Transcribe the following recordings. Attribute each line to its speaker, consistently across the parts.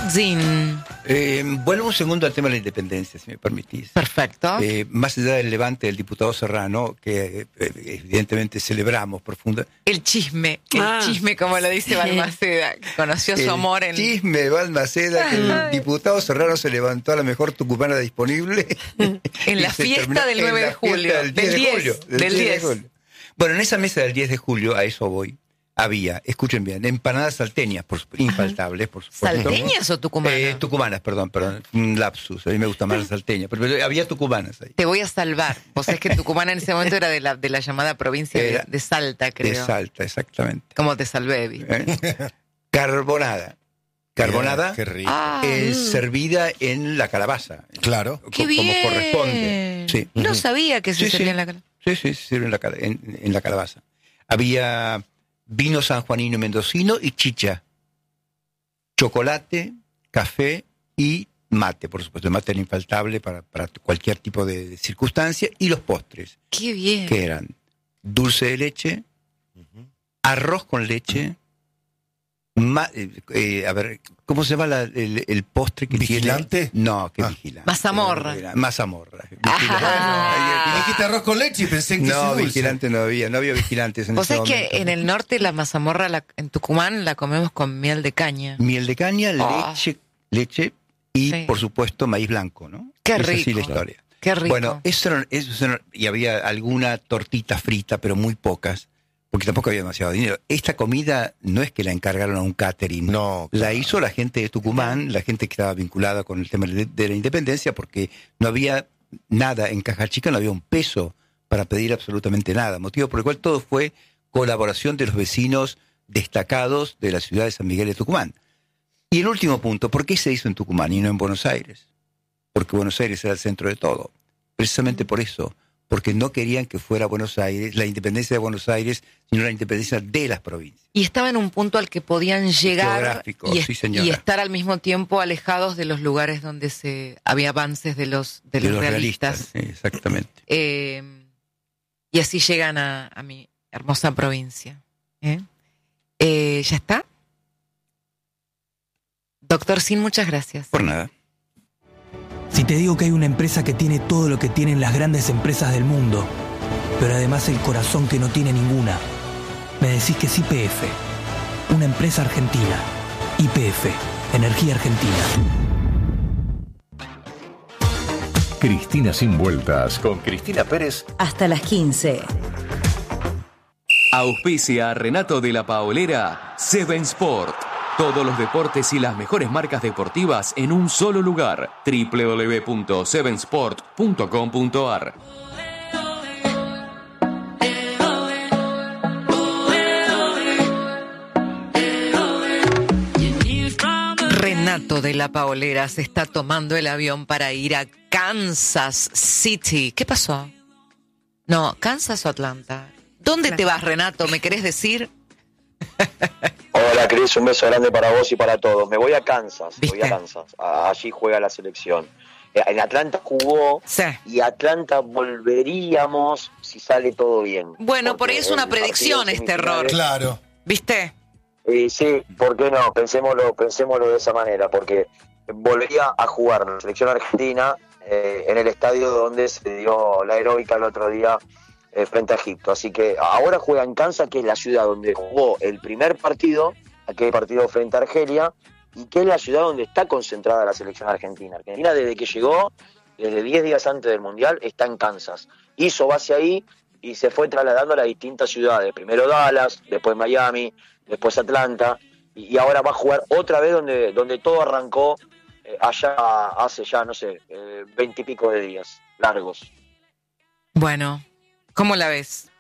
Speaker 1: Zin.
Speaker 2: Vuelvo un segundo al tema de la independencia, si me permitís.
Speaker 1: Perfecto.
Speaker 2: Más allá del levante del diputado Serrano, que evidentemente celebramos profunda.
Speaker 1: El chisme, como lo dice Balmaceda, que conoció su amor en...
Speaker 2: El chisme de Balmaceda, que el diputado Serrano se levantó a la mejor tucumana disponible.
Speaker 1: En la fiesta del 9 de julio. Del 10 de julio.
Speaker 2: Bueno, en esa mesa del 10 de julio, a eso voy, había, escuchen bien, empanadas salteñas, infaltables, por supuesto.
Speaker 1: ¿Salteñas o tucumanas?
Speaker 2: Tucumanas, perdón, un lapsus. A mí me gusta más las salteñas, pero había tucumanas ahí.
Speaker 1: Te voy a salvar. Vos sabés que Tucumán en ese momento era de la llamada provincia de Salta, creo.
Speaker 2: De Salta, exactamente.
Speaker 1: ¿Cómo te salvé, ¿viste?
Speaker 2: Carbonada. Carbonada servida en la calabaza.
Speaker 3: Claro.
Speaker 1: ¡Qué bien!
Speaker 2: Como corresponde. Sí.
Speaker 1: No sabía que se servía en la calabaza.
Speaker 2: Sí, se sirve en la calabaza. Había vino sanjuanino y mendocino y chicha. Chocolate, café y mate, por supuesto. El mate era infaltable para cualquier tipo de circunstancia. Y los postres.
Speaker 1: ¡Qué bien!
Speaker 2: Que eran dulce de leche, arroz con leche, a ver, ¿cómo se llama el postre que
Speaker 3: ¿Vigilante?
Speaker 2: tiene? No, que vigilante.
Speaker 1: Mazamorra.
Speaker 2: Mazamorra.
Speaker 3: Me dijiste arroz con leche y pensé que
Speaker 2: no,
Speaker 3: dulce.
Speaker 2: vigilante no había vigilantes en
Speaker 1: Vos
Speaker 2: ese
Speaker 1: sabés
Speaker 2: momento.
Speaker 1: que en el norte la mazamorra en Tucumán la comemos con miel de caña.
Speaker 2: Miel de caña, leche y, por supuesto, maíz blanco, ¿no?
Speaker 1: Qué
Speaker 2: Esa
Speaker 1: rico.
Speaker 2: sí la historia.
Speaker 1: Qué rico.
Speaker 2: Bueno, y había alguna tortita frita, pero muy pocas, porque tampoco había demasiado dinero. Esta comida no es que la encargaron a un catering.
Speaker 3: No,
Speaker 2: la hizo la gente de Tucumán, la gente que estaba vinculada con el tema de la independencia, porque no había nada en Caja Chica, no había un peso para pedir absolutamente nada. Motivo por el cual todo fue colaboración de los vecinos destacados de la ciudad de San Miguel de Tucumán. Y el último punto, ¿por qué se hizo en Tucumán y no en Buenos Aires? Porque Buenos Aires era el centro de todo. Precisamente por eso. Porque no querían que fuera Buenos Aires, la independencia de Buenos Aires, sino la independencia de las provincias.
Speaker 1: Y estaba en un punto al que podían llegar
Speaker 2: geográfico, sí, señora.
Speaker 1: y estar al mismo tiempo alejados de los lugares donde había avances de los realistas.
Speaker 2: Exactamente.
Speaker 1: Y así llegan a mi hermosa provincia. ¿Ya está? Doctor Zin, muchas gracias.
Speaker 2: Por nada.
Speaker 4: Si te digo que hay una empresa que tiene todo lo que tienen las grandes empresas del mundo, pero además el corazón que no tiene ninguna, me decís que es YPF, una empresa argentina. YPF, Energía Argentina.
Speaker 5: Cristina sin vueltas, con Cristina Pérez.
Speaker 6: Hasta las 15.
Speaker 7: Auspicia Renato de la Paolera, Seven Sport. Todos los deportes y las mejores marcas deportivas en un solo lugar. www.sevensport.com.ar.
Speaker 1: Renato de la Paolera se está tomando el avión para ir a Kansas City. ¿Qué pasó? No, ¿Kansas o Atlanta? ¿Dónde te vas, Renato? ¿Me querés decir?
Speaker 8: Hola, Cris, un beso grande para vos y para todos. Me voy a Kansas,
Speaker 1: ¿Viste?
Speaker 8: Allí juega la selección. En Atlanta jugó y Atlanta volveríamos si sale todo bien.
Speaker 1: Bueno, por ahí es una predicción este error.
Speaker 3: Claro.
Speaker 1: ¿Viste?
Speaker 8: Sí, ¿por qué no? Pensémoslo de esa manera, porque volvería a jugar la selección argentina en el estadio donde se dio la heroica el otro día frente a Egipto. Así que ahora juega en Kansas, que es la ciudad donde jugó el primer partido, aquel partido frente a Argelia, y que es la ciudad donde está concentrada la selección argentina. Argentina, desde que llegó, desde 10 días antes del Mundial, está en Kansas. Hizo base ahí y se fue trasladando a las distintas ciudades. Primero Dallas, después Miami, después Atlanta, y ahora va a jugar otra vez donde todo arrancó allá hace ya, no sé, 20 y pico de días largos.
Speaker 1: Bueno, ¿cómo la ves?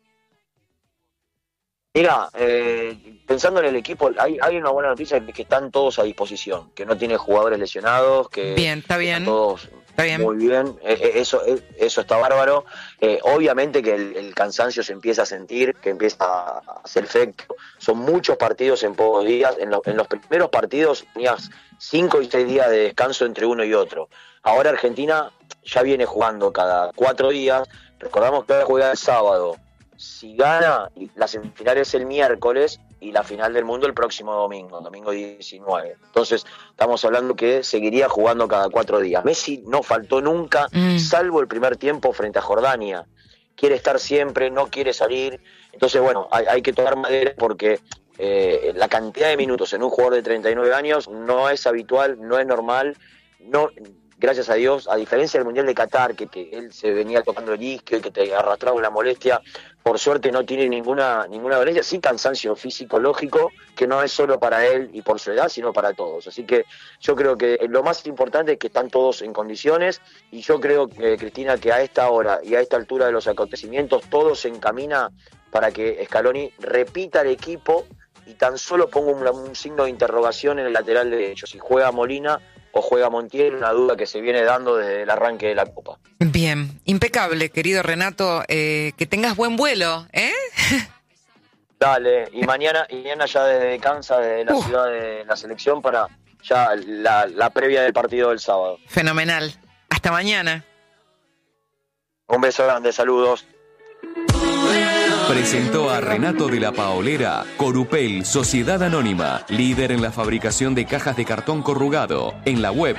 Speaker 8: Mira, pensando en el equipo, hay una buena noticia, que están todos a disposición, que no tiene jugadores lesionados, que
Speaker 1: bien, está bien.
Speaker 8: están todos
Speaker 1: está bien.
Speaker 8: Muy bien, eso está bárbaro. Obviamente que el cansancio se empieza a sentir, que empieza a hacer efecto. Son muchos partidos en pocos días. En los primeros partidos tenías 5 y 6 días de descanso entre uno y otro. Ahora Argentina ya viene jugando cada 4 días. Recordamos que ahora juega el sábado si gana, la semifinal es el miércoles y la final del mundo el próximo domingo 19. Entonces, estamos hablando que seguiría jugando cada 4 días. Messi no faltó nunca, salvo el primer tiempo frente a Jordania. Quiere estar siempre, no quiere salir. Entonces, bueno, hay que tocar madera porque la cantidad de minutos en un jugador de 39 años no es habitual, no es normal. No, gracias a Dios, a diferencia del Mundial de Qatar, que él se venía tocando el isquio y que te arrastraba una molestia, por suerte no tiene ninguna dolencia, sí cansancio físico, lógico, que no es solo para él y por su edad, sino para todos. Así que yo creo que lo más importante es que están todos en condiciones, y yo creo, Cristina, que a esta hora y a esta altura de los acontecimientos, todo se encamina para que Scaloni repita el equipo y tan solo ponga un signo de interrogación en el lateral derecho, si juega Molina o juega Montiel, una duda que se viene dando desde el arranque de la Copa.
Speaker 1: Bien, impecable, querido Renato, que tengas buen vuelo, ¿eh?
Speaker 8: Dale, y mañana ya desde Kansas, desde la ciudad de la selección, para ya la previa del partido del sábado.
Speaker 1: Fenomenal, hasta mañana.
Speaker 8: Un beso grande, saludos.
Speaker 7: Presentó a Renato de la Paolera Corupel, Sociedad Anónima, líder en la fabricación de cajas de cartón corrugado, en la web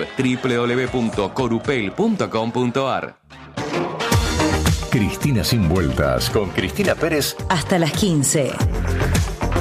Speaker 7: www.corupel.com.ar.
Speaker 5: Cristina sin vueltas con Cristina Pérez.
Speaker 6: Hasta las 15.